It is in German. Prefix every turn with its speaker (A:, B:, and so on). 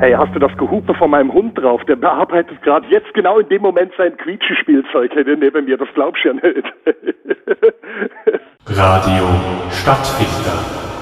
A: Hey, hast du das Gehupe von meinem Hund drauf? Der bearbeitet gerade jetzt genau in dem Moment sein Quietschespielzeug neben mir. Das glaubst du ja nicht.
B: Radio Stadtrichter.